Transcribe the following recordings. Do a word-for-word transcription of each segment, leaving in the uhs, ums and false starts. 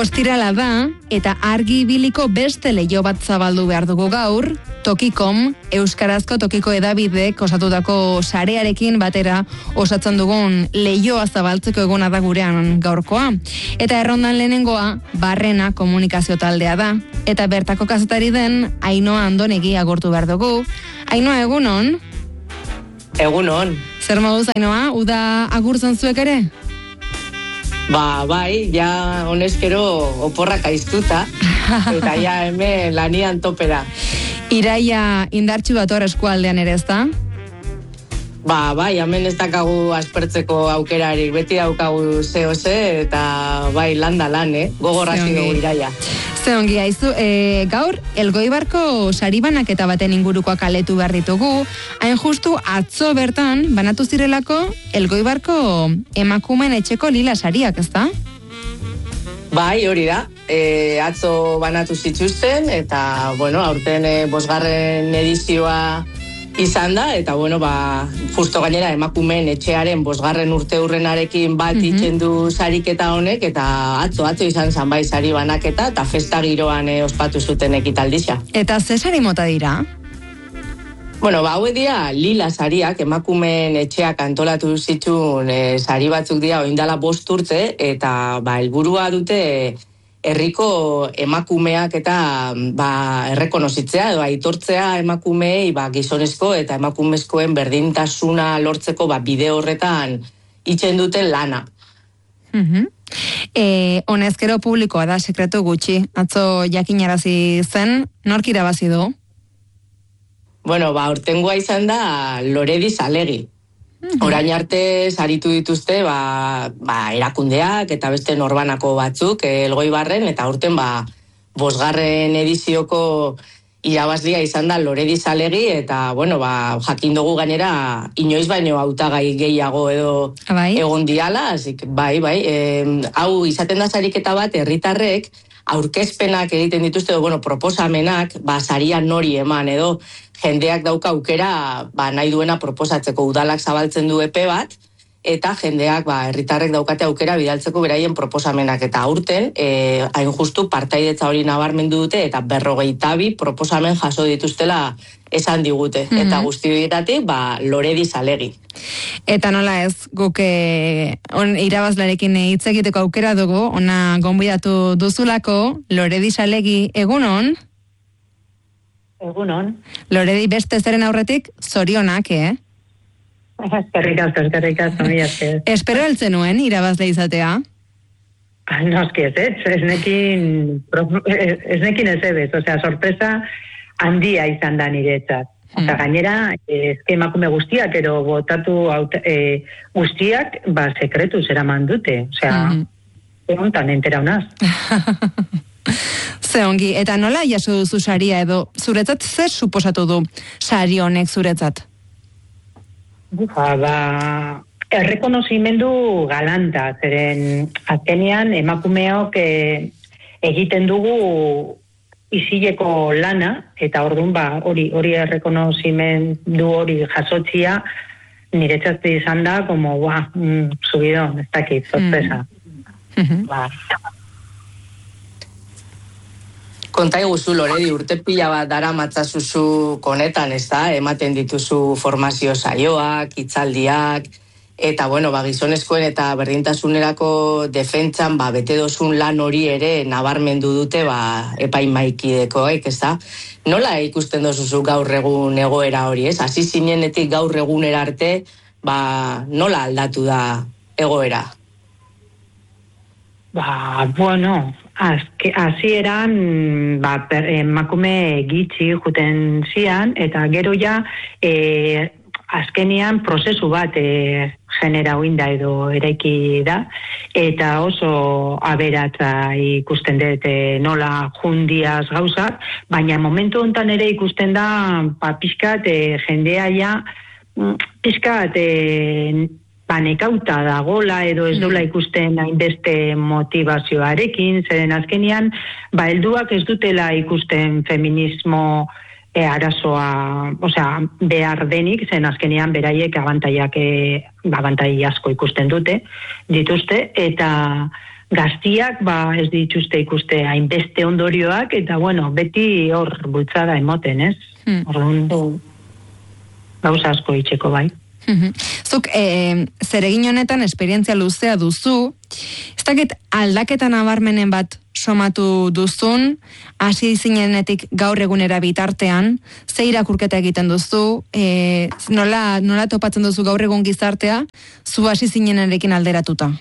Ostirala da, eta argi ibiliko beste leiho bat zabaldu behar dugu gaur, Tokikom, euskarazko tokiko edabidek osatutako sarearekin batera osatzen dugun leihoa zabaltzeko eguna da gurean gaurkoa. Eta errondan lehenengoa, Barrena komunikazio taldea da. Eta bertako kazetari den, Ainhoa Andonegi agurtu behar dugu. Ainhoa, egunon? Egunon. Zer moduz, Ainhoa, uda agurtzen zuek ere? Ba, bai, ja honezkero oporrak aiztuta, eta ja hemen lanian topera. Iraia indartxu dator eskualdean ere ez da? Ba, bai, hemen ez dakagu aspertzeko aukerarik, beti daukagu ze-ose, eta bai, landa lan, eh? Gogorrazi dugu Iraia. Ze ongi, haizu, e, gaur, Elgoibarko saribanak eta baten ingurukoak aletu behar ditugu, hain justu atzo bertan, banatu zirelako, Elgoibarko emakumeen etxeko lila sariak, ez da? Bai, hori da, e, atzo banatu zituzten, eta, bueno, aurten e, bosgarren edizioa izan da, eta, bueno, ba, justo gainera emakumeen etxearen bosgarren urte hurrenarekin bat mm-hmm. itzen du sariketa honek, eta atzo, atzo izan zan bai sari banaketa, eta festa giroan e, ospatu zuten ekitaldisa. Eta ze sari mota dira? Bueno, ba, hau edia lila sariak, emakumeen etxeak antolatu zituen e, sari batzuk dira oindala bost urte, eta ba, helburua dute herriko emakumeak eta ba, errekonozitzea edo aitortzea emakumeei ba, gizonezko eta emakumezkoen berdintasuna lortzeko ba, bide horretan itzen duten lana. Mm-hmm. E, honezkero publikoa da, sekretu gutxi. Atzo jakinarazi zen, nork irabazi du? Bueno, ba, urtengoa izan da Loredi Zalegi. Mm-hmm. Orain arte saritu dituzte ba, ba, erakundeak eta beste norbanako batzuk Elgoibarren, eta urten ba, bosgarren edizioko irabazlia izan da Loredi Zalegi, eta bueno, ba, jakin dugu gainera inoiz baino hautagai gehiago edo bai. Egon diala, azik, bai, bai, e, hau izaten da sariketa bat herritarrek aurkezpenak egiten dituzte, bueno, proposamenak, ba, saria nori eman edo jendeak dauka aukera ba, nahi duena proposatzeko, udalak zabaltzen du epe bat, eta jendeak, ba, herritarrek daukate aukera bidaltzeko beraien proposamenak, eta aurten, e, hain justu partaidetza hori nabarmendu dute, eta berrogeita bi proposamen jaso dituztela esan digute, mm-hmm. eta guzti horietatik, ba, Loredi Zalegi. Eta nola ez, guk e, on, irabazlarekin hitz egiteko aukera dugu, ona gonbidatu duzulako, Loredi Zalegi, egunon? Egunon. Loredi, beste zeren aurretik, zorionak, eh? Eskerrik asko, eskerrik asko, mi esker. Espero heltzen nuen irabazle izatea? Noski ez, ez, ez nekin, ez nekin ez ebez, osea, sorpresa handia izan da niretzat. Osea, gainera, ezke emakume guztiak, ero botatu e, guztiak, ba, sekretu zeraman dute. Osea, mm. egontan enteraunaz. Ze ongi, eta nola jaso duzu saria edo, zuretzat zer suposatu du sari honek zuretzat? Bufa, ba, errekonozimendu galanta, zeren azkenean emakumeok e, egiten dugu isileko lana, eta orduan ba, hori hori errekonozimendu hori jasotzia niretzat izan da, como, ba, mm, subidon, ez dakit, sorpresa. Mm-hmm. Ba. Konta iguzu, Loredi, urte pila bat dara matzazuzu konetan, ez da? Ematen dituzu formazio saioak, hitzaldiak, eta, bueno, ba, gizonezkoen eta berdintasunerako defentsan, ba, bete dozun lan hori ere nabarmendu dute, ba, epaimaikidekoek, ez da? Nola ikusten dozuzu gaur egun egoera hori, ez? Hasi zinenetik gaur egunera arte, ba, nola aldatu da egoera? Ba, bueno, hasieran ba, emakume gitxi juten zian, eta gero ja e, azkenean prozesu bat e, genera oinda edo eraiki da, eta oso aberatza ikusten dut e, nola jundiaz gauzak, baina momentu hontan ere ikusten da pa, pixkat e, jendea ja pixkat e, banekauta dagola edo ez dola ikusten hainbeste motivazioarekin, zeren azkenean, ba, helduak ez dutela ikusten feminismo e, arazoa, osea, behar denik, zen azkenean beraiek abantaiak, e, abantai asko ikusten dute, dituzte, eta gaztiak ba ez dituzte ikuste hainbeste ondorioak, eta bueno, beti hor bultzada emoten, ez? Hmm. Orduan, gauza asko itxeko bai. Zuk, e, zeregin honetan esperientzia luzea duzu, ez dakit aldaketa nabarmenen bat somatu duzun, hasi zinenetik gaur egunera bitartean, ze irakurketa egiten duzu, e, nola, nola topatzen duzu gaur egun gizartea, zu hasi zinenerekin alderatuta?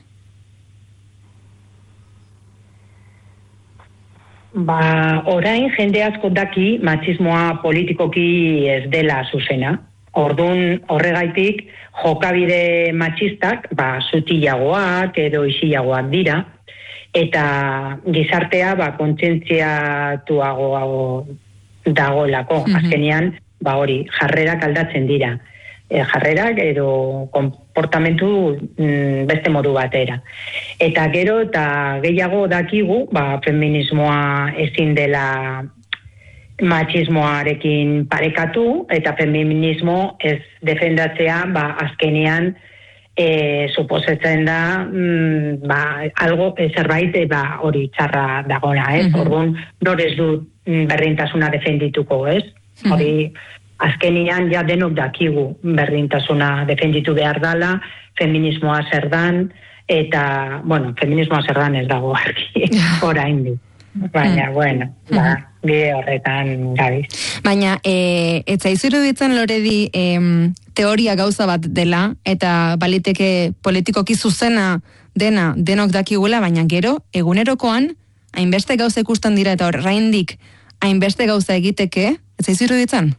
Ba, orain jende asko daki matxismoa politikoki ez dela zuzena. Orduan horregaitik jokabide matxistak ba sutilagoak edo isilagoak dira, eta gizartea ba kontzientziatuago dagoelako. Mm-hmm. Azkenean ba hori jarrerak aldatzen dira. E, jarrerak edo konportamentu mm, beste modu batera. Eta gero eta gehiago dakigu ba feminismoa ezin dela matxismoarekin parekatu, eta feminismo ez defendatzea, ba, azkenean e, suposatzen da mm, ba, algo, e, zerbait e, ba, hori txarra dagoena, ez? Mm-hmm. Orduan, nor ez du berdintasuna defendituko, ez? Mm-hmm. Hori, azkenean ja denok dakigu berdintasuna defenditu behar dala, feminismoa zer dan, eta, bueno, feminismoa zer dan ez dago argi, orain di. Baina, mm. bueno, ba, bide horretan gabiz. Baina, e, ez zaizu iruditzen, Loredi, e, teoria gauza bat dela, eta baliteke politikoki zuzena dena denok dakigula, baina gero, egunerokoan, hainbeste gauza ikusten dira, eta oraindik hainbeste gauza egiteke, ez zaizu iruditzen?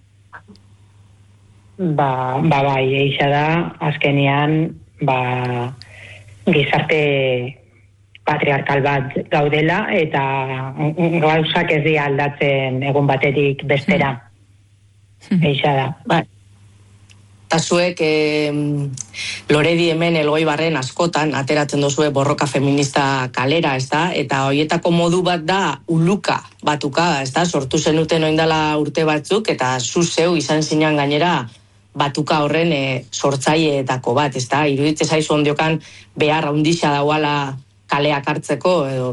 Ba, ba bai, eixa da, azkenean, ba, gizarte patriarkal bat gaudela, eta gauzak ez dira aldatzen egun batetik bestera. Eixa da. Ba, eta zuek, eh, Loredi hemen Elgoibarren askotan, ateratzen dozue borroka feminista kalera, ez da? Eta horietako modu bat da uluka batuka, ez da? Sortu zenuten oindala urte batzuk, eta zu zeu izan zinean gainera batuka horren e, sortzaileetako bat, ez da? Iruditze zaizu ondiokan behar handixa dauala kaleak hartzeko, edo?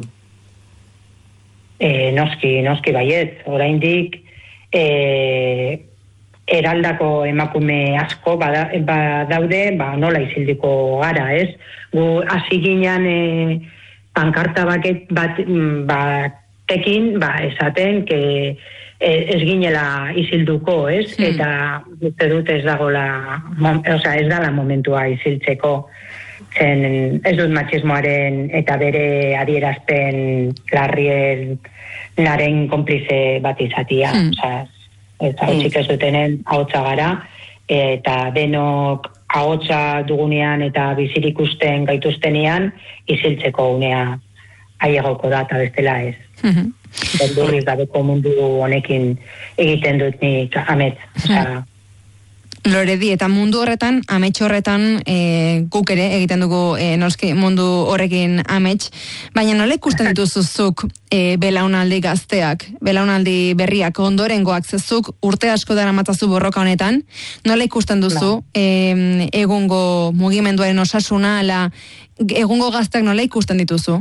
E, noski, noski baiet. Oraindik e, eraldako emakume asko bada, badaude, ba, nola izildiko gara, ez? Gu hasi ginean e, pankarta baket bat, batekin, ba, esaten, que ez ginela izilduko, ez? Hmm. Eta uste dut ez dagoela, osea, ez dala momentua iziltzeko. Zen, ez dut matxismoaren eta bere adierazpen larrien naren konplize bat izatia. Hmm. Osea, ez hautzik ez dutenen ahotsa gara, eta denok ahotsa dugunean eta bizirik ikusten gaituztenean iziltzeko unea aiegoko da eta bestela ez. Hmm. Berdurrik gabeko mundu honekin egiten dut nik amets. Osea, Loredi, eta mundu horretan, amets horretan, e, guk ere egiten dugu e, noski mundu horrekin amets, baina nola ikusten dituzuzuk e, belaunaldi gazteak, belaunaldi berriak, ondorengoak zezuk, urte asko dara matzazu borroka honetan, nola ikusten duzu e, egungo mugimenduaren osasuna, ala, egungo gazteak nola ikusten dituzu?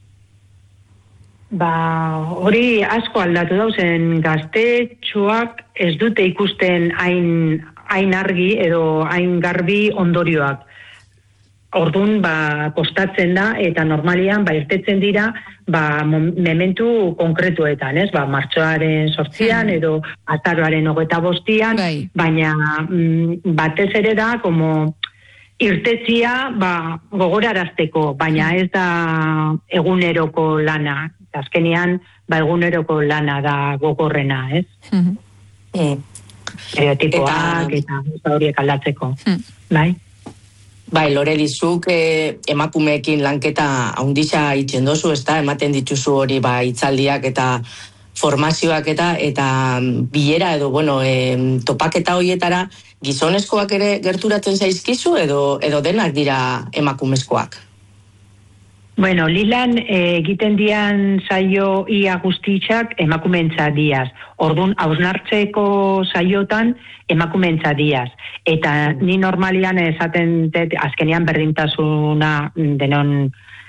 Ba, hori asko aldatu dauzen, gaztetxoak ez dute ikusten hain hain argi edo hain garbi ondorioak. Ordun ba kostatzen da eta normalian ba irtetzen dira ba momentu konkretuetan, ez? Ba martxoaren zortzian hmm. edo azaroaren hogeita bostian, bai. Baina mm, batez ere da como irtetzia ba gogorarazteko, baina ez da eguneroko lana. Azkenean ba eguneroko lana da gogorrena, ez? Hmm. Eh. Estereotipoak eta, eta horiek aldatzeko. Hmm. Bai? Bai, Loredizuk eh, emakumeekin lanketa haunditza itzen dozu, ez da, ematen dituzu hori ba, itzaldiak eta formazioak eta eta bilera edo, bueno, eh, topaketa horietara gizonezkoak ere gerturatzen zaizkizu edo, edo denak dira emakumezkoak? Bueno, Lilan eh, egiten dian saio ia guztitzak emakumentza diaz. Ordun hausnartzeko saiotan emakumentza diaz. Eta ni normalian esaten dut azkenean berdintasuna denon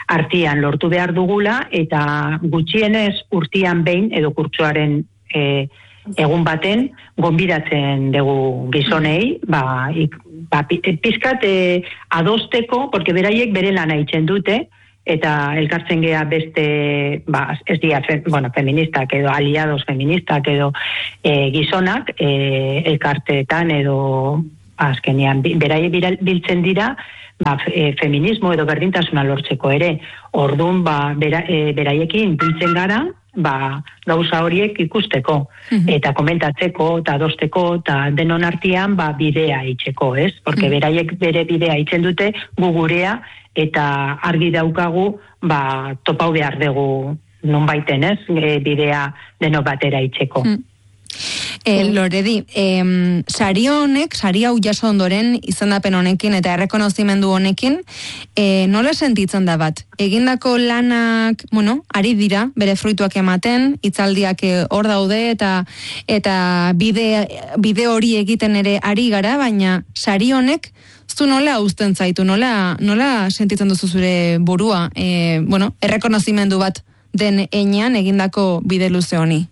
artian lortu behar dugula, eta gutxienez urtian behin edo kurtsoaren e, egun baten gonbidatzen dugu gizonei, ba, ik, ba pizkat e, adosteko, porque beraiek bere lana itzen dute, eta elkartzen gea beste, ba, ez dira, fe, bueno, feministak edo aliados feministak edo e, gizonak, e, elkarteetan edo azkenean beraie biltzen dira, ba, e, feminismo edo berdintasuna lortzeko ere. Orduan, ba, bera, e, beraiekin biltzen gara, ba, gauza horiek ikusteko, mm-hmm. eta komentatzeko, eta adosteko, eta denon artean, ba, bidea itxeko, ez? Porque mm-hmm. beraiek bere bidea itzen dute, gu gurea, eta argi daukagu, ba, topau behar dugu non baiten, ez? E, bidea deno batera itxeko. Mm. E, Loredi, e, sari honek, sari hau jaso ondoren, izendapen honekin eta errekonozimendu honekin, e, nola sentitzen da bat? Egindako lanak, bueno, ari dira, bere fruituak ematen, hitzaldiak hor daude, eta eta bide, bide hori egiten ere ari gara, baina sari honek, zu nola uzten zaitu, nola, nola sentitzen duzu zure burua, e, bueno, errekonozimendu bat den enean egindako bide luze honi?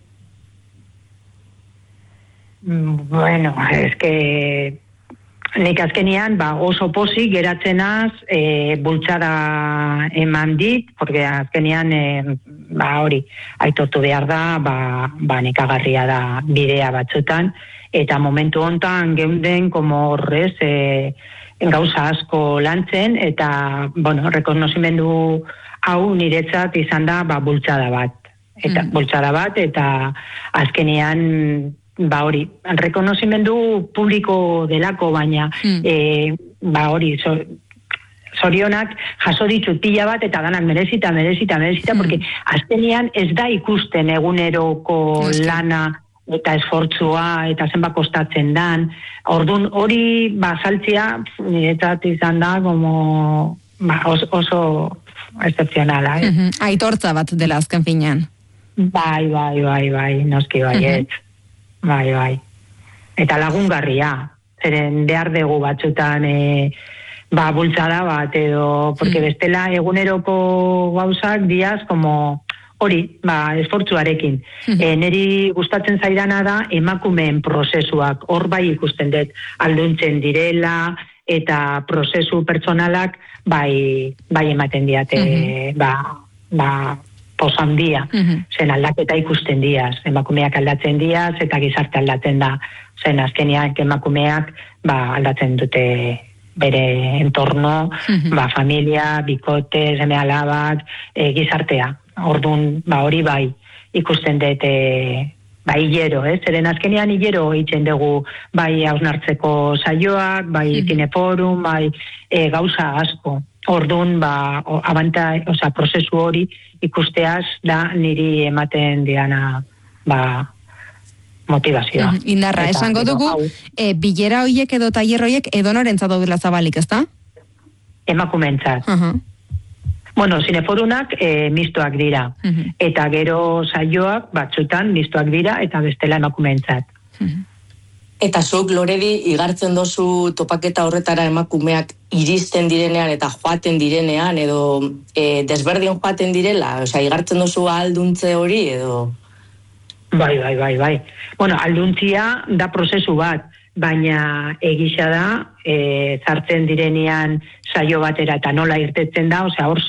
Bueno, es que nik azkenian ba, oso pozik geratzenaz e, bultzada eman dit, porque azkenian e, ba, hori aitortu behar da, ba, ba nekagarria da bidea batzutan, eta momentu hontan geunden como horrez e, gauza asko lantzen, eta bueno, rekonozimendu hau niretzat izan da ba, bultzada bat. Eta mm. bultzada bat, eta azkenean ba hori, rekonozimendu publiko delako, baina mm. e, ba hori, so, zorionak jaso ditut pila bat, eta danak merezita, merezita, merezita, mm. porque azkenean ez da ikusten eguneroko mm. lana eta esfortzua, eta zenba kostatzen dan. Ordun hori ba saltzea, niretzat izan da, como ba, oso, oso excepcionala. Eh? Mm-hmm. Aitortza bat dela azken finean. Bai, bai, bai, bai, noski baiet. Mm-hmm. Bai, bai. Eta lagungarria, zeren behar dugu batzutan e, ba, bultzada bat edo, porque mm. bestela eguneroko gauzak diaz, como hori, ba, esfortzuarekin. Mm. E, neri gustatzen zaidana da emakumeen prozesuak, hor bai ikusten dut, alduntzen direla, eta prozesu pertsonalak bai, bai ematen diate, mm-hmm. ba, ba, posan dia, mm-hmm. zen aldaketa ikusten diaz, emakumeak aldatzen diaz, eta gizarte aldatzen da, zen azkeneak emakumeak ba, aldatzen dute bere entorno, mm-hmm. ba, familia, bikote, seme alabak, e, gizartea. Orduan, ba, hori bai, ikusten dut, e, ba, hilero, eh? Zeren azkenean hilero itzen dugu, bai, hausnartzeko saioak, bai, mm-hmm. kineforum, bai, e, gauza asko. Orduan, ba, abanta, oza, prozesu hori ikusteaz da niri ematen diana, ba, motivazioa. Mm, indarra, eta, esango dugu, e, bilera hoiek edo tailer hoiek edonorentzat daudela zabalik, ezta? Emakumeentzat. Uh-huh. Bueno, zineforunak e, mistoak dira. Uh-huh. Eta gero saioak batzutan mistoak dira eta bestela emakumeentzat. Uh-huh. Eta zuk, Loredi, igartzen dozu topaketa horretara emakumeak iristen direnean eta joaten direnean, edo e, desberdin joaten direla? Osea, igartzen dozu alduntze hori, edo? Bai, bai, bai, bai. Bueno, alduntzia da prozesu bat, baina egisa da, e, zartzen direnean saio batera eta nola irtetzen da, osea, hor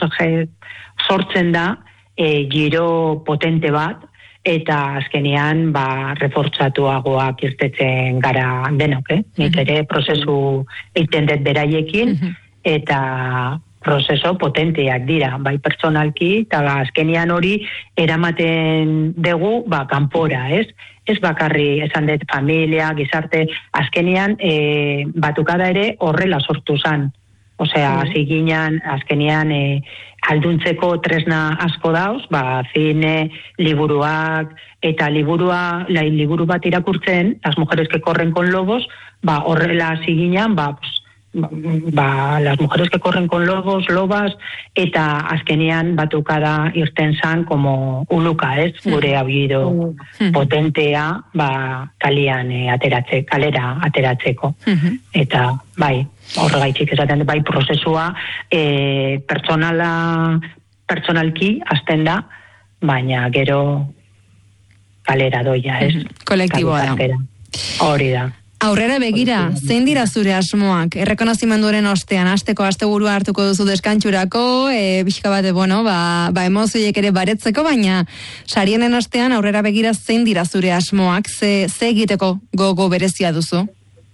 sortzen da, e, giro potente bat, eta azkenean ba refortzatuagoak irtetzen gara denok, eh? Nik ere prozesu egiten dut beraiekin, eta prozeso potenteak dira, bai pertsonalki, eta ba, azkenean hori eramaten dugu ba kanpora, ez? Ez bakarri esan dut familia, gizarte, azkenean e, batukada ere horrela sortu zan. Osea, mm. ziginan, azkenean, e, alduntzeko tresna asko dauz, ba, zine, liburuak, eta liburua, lai, liburu bat irakurtzen, Las mujeres que corren con lobos, ba, horrela ziginan, ba, pues, ba, las mujeres que corren con lobos, lobas, eta azkenean batukada irten zan como uluka, ez? Gure abido potentea, ba, kalian e, ateratze, kalera ateratzeko. Eta, bai, horregaitzik esaten, bai, prozesua e, pertsonala, pertsonalki azten da, baina gero kalera doia, ez? Kolektiboa da. Hori da. Aurrera begira, zein dira zure asmoak? Errekonozimenduaren ostean, asteko asteburua hartuko duzu deskantxurako, e, pixka bat, bueno, ba, ba emozioiek ere baretzeko, baina sarienen ostean aurrera begira zein dira zure asmoak? Ze, ze egiteko gogo berezia duzu?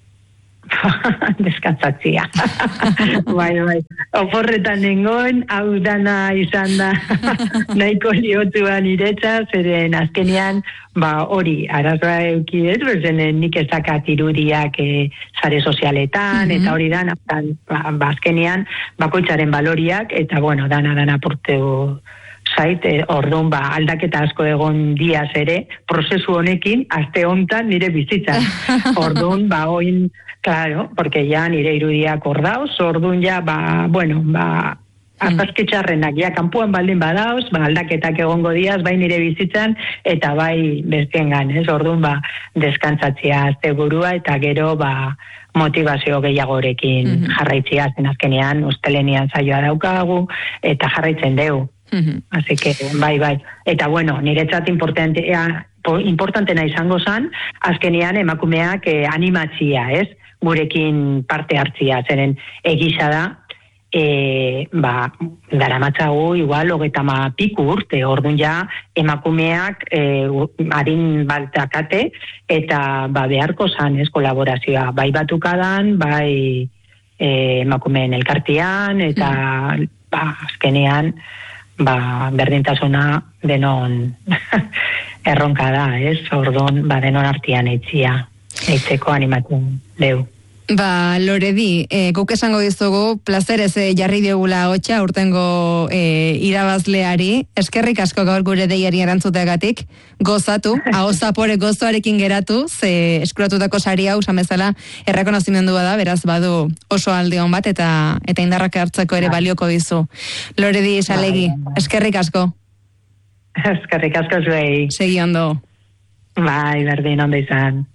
Deskantzatzia. Bai, bai. Oporretan nengoen, hau dana izan da nahiko liotuan iretza, zeren azkenean, ba hori, arazoa eukidez, bezenen nik ezakat irudiak e, sare sozialetan, mm-hmm. eta hori dan, ba, ba, azkenean, bakoitzaren baloriak, eta bueno, dana dana porteu zait, e, orduan, ba, aldaketa asko egon diaz ere, prozesu honekin, aste hontan nire bizitzan. Orduan, ba, oin, claro, porque ya nire irudiak ordauz, orduan ja, ba, bueno, ba, arpazketxarrenak, ja, kanpuan baldin badauz, ba, aldaketak egongo diaz, bai nire bizitzan, eta bai bestiengan, ez, orduan, ba, deskantzatzia azte burua, eta gero, ba, motivazio gehiagorekin mm-hmm. jarraitzia, zen azkenean, ustelenian zaioa daukagu, eta jarraitzen deu. Mm-hmm. Así que, bai, bai. Eta, bueno, niretzat importantea, importantena izango zan, azkenean emakumeak eh, animatzia, ez? Gurekin parte hartzia, zeren egisa da, e, ba, daramatzagu igual hogeita ma piku urte, orduan ja emakumeak e, adin baltakate, eta ba, beharko zan, ez, kolaborazioa, bai batukadan, bai e, emakumeen elkartian, eta mm. ba, azkenean, ba, berdintasuna denon erronka da, ez, orduan, ba, denon artian eitzia. Eitzeko animatzen deu. Ba, Loredi, e, guk esango dizugu, plazerez e, jarri diogula hotxa urtengo e, irabazleari, eskerrik asko gaur gure deiari erantzuteagatik, gozatu, aho zapore gozoarekin geratu, ze eskuratutako sari hau, samezala, errekonozimendua da, beraz badu oso alde hon bat, eta eta indarrak hartzeko ere balioko dizu. Loredi, Salegi, eskerrik asko. Eskerrik asko zuei. Segi ondo. Bai, berdin, ondo izan.